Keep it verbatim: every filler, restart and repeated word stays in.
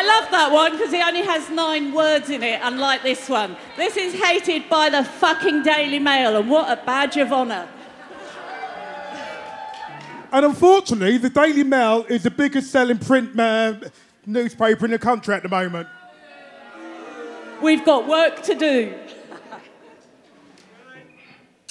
love that one because it only has nine words in it, unlike this one. This is hated by the fucking Daily Mail, and what a badge of honour. And unfortunately, the Daily Mail is the biggest selling print uh, newspaper in the country at the moment. We've got work to do.